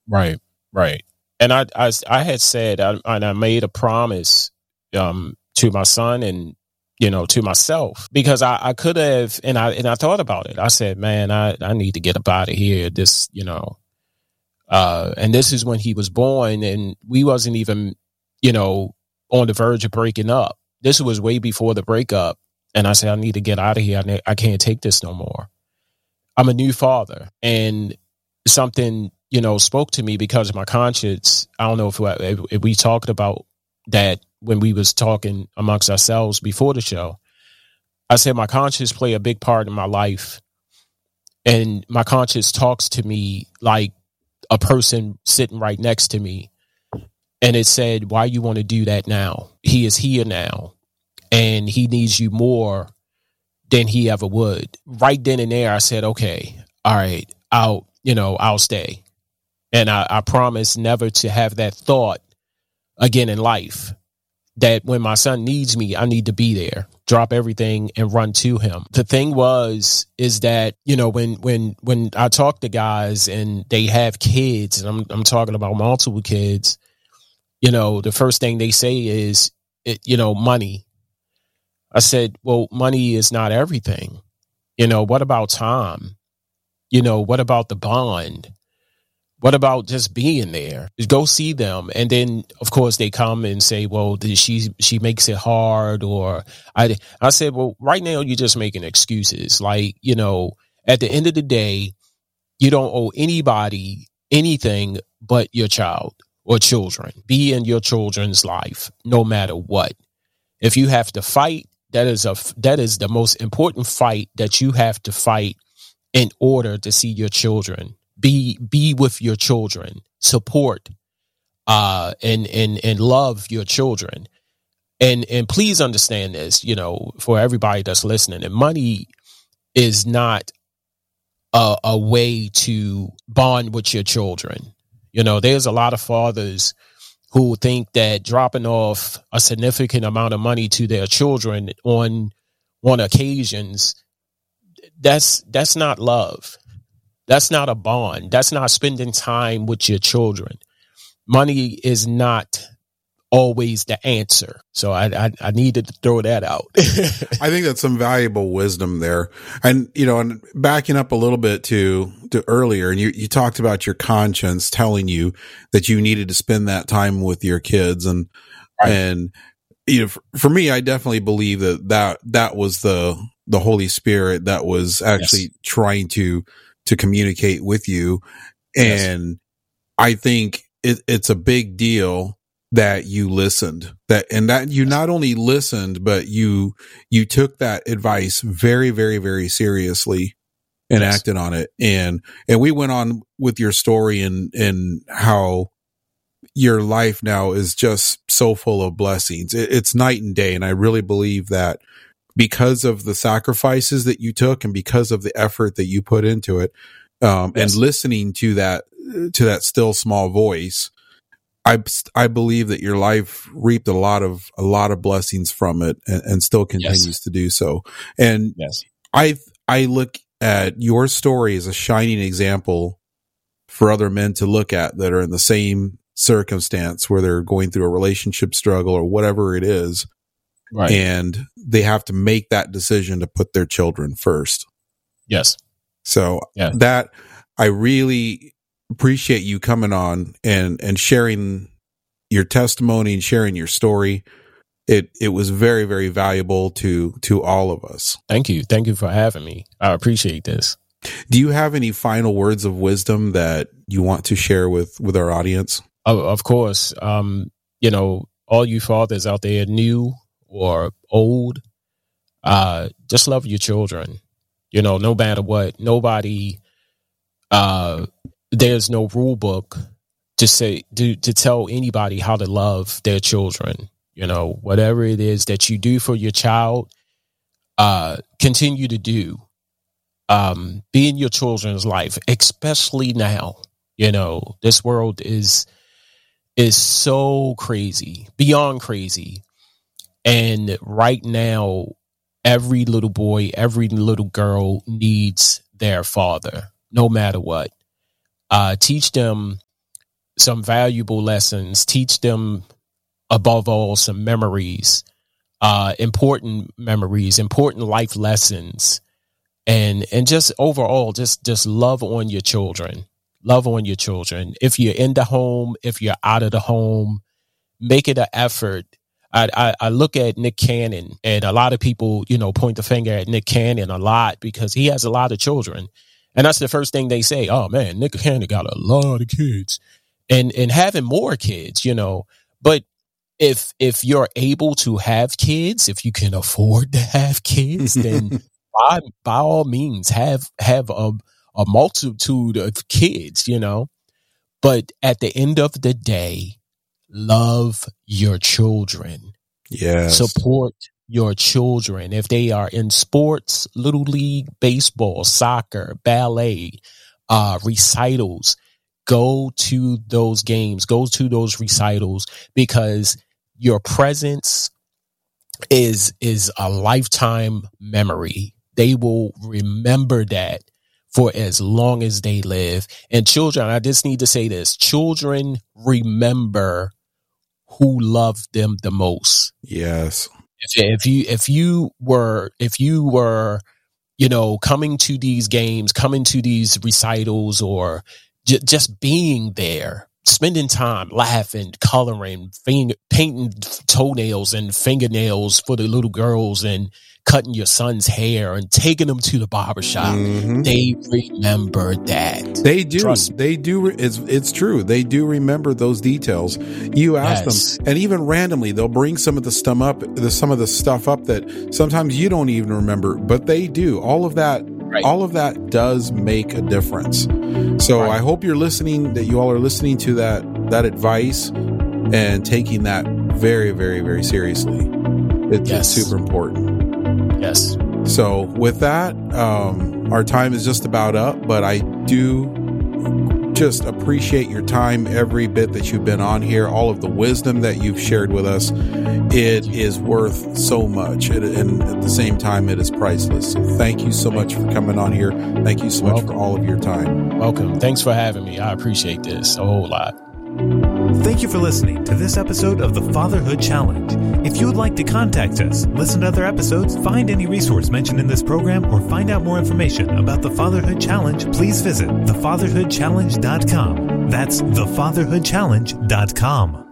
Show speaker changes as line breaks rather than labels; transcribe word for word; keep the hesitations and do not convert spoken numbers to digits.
Right, right. And I, I, I had said, I, and I made a promise um, to my son and, you know, to myself, because I, I could have, and I, and I thought about it. I said, man, I, I need to get up out of here. This, you know, uh, and this is when he was born, and we wasn't even, you know, on the verge of breaking up. This was way before the breakup. And I said, I need to get out of here. I, ne- I can't take this no more. I'm a new father, and something, you know, spoke to me because of my conscience. I don't know if we, if we talked about that when we was talking amongst ourselves before the show. I said my conscience play a big part in my life, and my conscience talks to me like a person sitting right next to me. And it said, why you want to do that now? He is here now, and he needs you more than he ever would. Right then and there, I said, okay, all right, I'll, you know, I'll stay. And I, I promise never to have that thought again in life, that when my son needs me, I need to be there, drop everything and run to him. The thing was, is that, you know, when, when, when I talk to guys and they have kids, and I'm, I'm talking about multiple kids, you know, the first thing they say is, it, you know, money. I said, well, money is not everything. You know, what about time? You know, what about the bond? What about just being there? Go see them. And then, of course, they come and say, well, she she makes it hard. Or I, I said, well, right now, you're just making excuses. Like, you know, at the end of the day, you don't owe anybody anything but your child or children. Be in your children's life, no matter what. If you have to fight, that is a that is the most important fight that you have to fight in order to see your children. Be be with your children, support, uh, and and and love your children, and and please understand this. You know, for everybody that's listening, and money is not a, a way to bond with your children. You know, there's a lot of fathers who think that dropping off a significant amount of money to their children on on occasions, that's that's not love. That's not a bond. That's not spending time with your children. Money is not always the answer. So I I, I needed to throw that out.
I think that's some valuable wisdom there. And, you know, and backing up a little bit to, to earlier, and you, you talked about your conscience telling you that you needed to spend that time with your kids. And, right. and, you know, for, for me, I definitely believe that, that that was the, the Holy Spirit that was actually yes. trying to, to communicate with you. And yes. I think it, it's a big deal that you listened, that, and that you not only listened, but you, you took that advice very, very, very seriously and yes. acted on it. And, and we went on with your story and, and how your life now is just so full of blessings. It, it's night and day. And I really believe that because of the sacrifices that you took and because of the effort that you put into it, um, yes. and listening to that, to that still small voice, I, I believe that your life reaped a lot of, a lot of blessings from it and, and still continues yes. to do so. And
yes.
I, I look at your story as a shining example for other men to look at that are in the same circumstance where they're going through a relationship struggle or whatever it is.
Right.
And they have to make that decision to put their children first.
Yes.
So
yeah.
that I really appreciate you coming on and, and sharing your testimony and sharing your story. It, it was very, very valuable to, to all of us.
Thank you. Thank you for having me. I appreciate this.
Do you have any final words of wisdom that you want to share with, with our audience?
Of, of course. Um, you know, all you fathers out there, new or old, uh, just love your children. You know, no matter what, nobody, uh, there's no rule book to say, to, to tell anybody how to love their children. You know, whatever it is that you do for your child, uh, continue to do, um, be in your children's life, especially now. You know, this world is, is so crazy, beyond crazy. And right now, every little boy, every little girl needs their father, no matter what. Uh, teach them some valuable lessons, teach them above all some memories, uh, important memories, important life lessons, and and just overall, just just love on your children. Love on your children. If you're in the home, if you're out of the home, make it an effort. I, I, I look at Nick Cannon, and a lot of people, you know, point the finger at Nick Cannon a lot because he has a lot of children. And that's the first thing they say. Oh, man, Nick Cannon got a lot of kids, and and having more kids, you know. But if if you're able to have kids, if you can afford to have kids, then by, by all means, have have a, a multitude of kids, you know. But at the end of the day, love your children.
Yes.
Support your children. If they are in sports, little league, baseball, soccer, ballet, uh, recitals, go to those games, go to those recitals, because your presence is, is a lifetime memory. They will remember that for as long as they live. And children, I just need to say this, children remember who loved them the most.
Yes.
If, if you, if you were, if you were, you know, coming to these games, coming to these recitals, or j- just being there, spending time laughing, coloring, finger, painting toenails and fingernails for the little girls, and cutting your son's hair and taking them to the barbershop. Mm-hmm. They remember that.
They do. Trust they do. It's, it's true. They do remember those details. You ask yes. them, and even randomly, they'll bring some of the stuff up, the, some of the stuff up that sometimes you don't even remember, but they do. All of that, right. all of that does make a difference. So right. I hope you're listening, that you all are listening to that, that advice and taking that very, very, very seriously. It, yes. It's super important.
Yes.
So with that, um, our time is just about up, but I do just appreciate your time, every bit that you've been on here, all of the wisdom that you've shared with us. It is worth so much. It, and at the same time, it is priceless. So thank you so much for coming on here. Thank you so much Welcome. for all of your time.
Welcome. Thanks for having me. I appreciate this a whole lot.
Thank you for listening to this episode of the Fatherhood Challenge. If you would like to contact us, listen to other episodes, find any resource mentioned in this program, or find out more information about the Fatherhood Challenge, please visit the fatherhood challenge dot com. That's the fatherhood challenge dot com.